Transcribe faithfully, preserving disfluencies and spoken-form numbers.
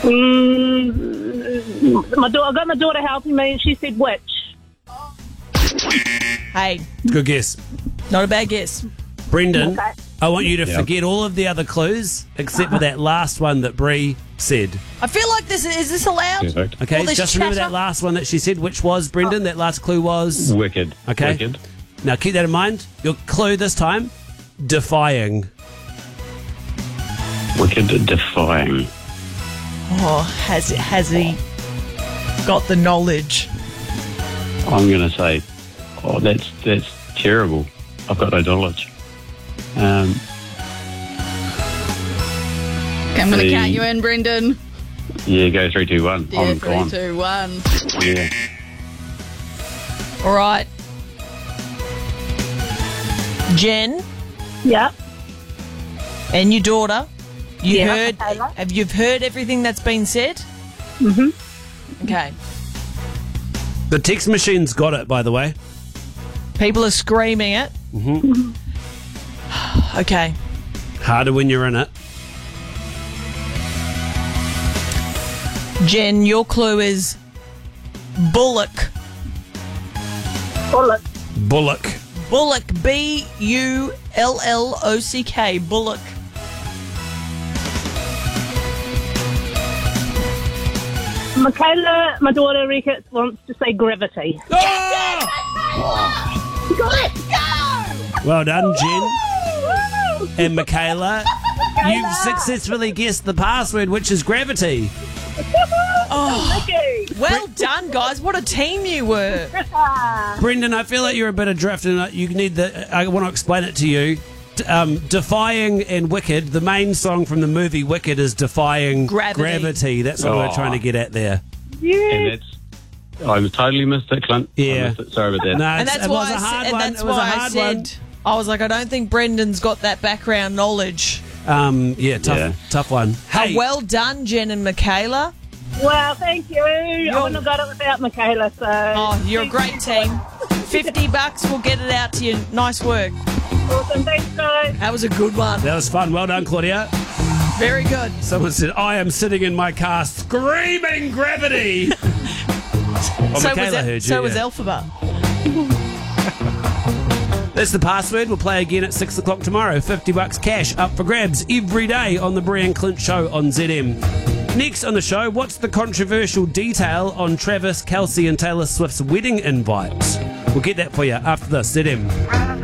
Mm, my daughter, I got my daughter helping me, and she said witch. Hey, Good guess. not a bad guess. Brendan, Okay. I want you to Yeah. forget all of the other clues except for that last one that Bree said. I feel like this is this allowed? Perfect. Okay, All this just remember chatter? that last one that she said, which was, Brendan, that last clue was... Wicked. Okay. Wicked. Now keep that in mind. Your clue this time, defying. Wicked defying. Oh, has has he got the knowledge? I'm going to say, oh, that's that's terrible. I've got no knowledge. Um, Okay, I'm going to The- count you in, Brendan. yeah, go three, two, one. Yeah, I'm three, gone. two, one. Yeah. All right. Jen Yeah. and your daughter, you Yeah, heard, Michaela. have you heard everything that's been said? Mm-hmm. Okay. The text machine's got it, by the way. People are screaming it. Mm-hmm. Okay. Harder when you're in it. Jen, your clue is bullock. Bullet. Bullock. Bullock. B U L L O C K. Bullock. Michaela, my daughter Ricketts, wants to say gravity. Oh! You got it! Well done, Jen. And Michaela, you've successfully guessed the password, which is gravity. Mickey! Well done, guys. What a team you were. Brendan, I feel like you're a bit adrift, and you need the. I want to explain it to you. D- Um, Defying and Wicked, the main song from the movie Wicked is Defying Gravity. That's what we're Oh. trying to get at there. And that's... I totally missed it, Clint. I Yeah. missed it. Sorry about that. No, And it's- that's it why was I a said, hard and one. that's It was a why I hard said one. I was like, I don't think Brendan's got that background knowledge. Um, yeah, tough, Yeah. tough one. Hey, Uh, well done, Jen and Michaela. Well, thank you. I wouldn't have got it without Michaela, so... Oh, you're a great team. Fifty bucks, we'll get it out to you. Nice work. Awesome, thanks, guys. That was a good one. that was fun. Well done, Claudia. Very good. Someone said, I am sitting in my car screaming gravity. Well, so Michaela was, heard you, so was yeah. Elphaba. That's the password. We'll play again at six o'clock tomorrow. fifty bucks cash up for grabs every day on the Brian Clint Show on Z M. Next on the show, what's the controversial detail on Travis, Kelce and Taylor Swift's wedding invite? We'll get that for you after this. Z M.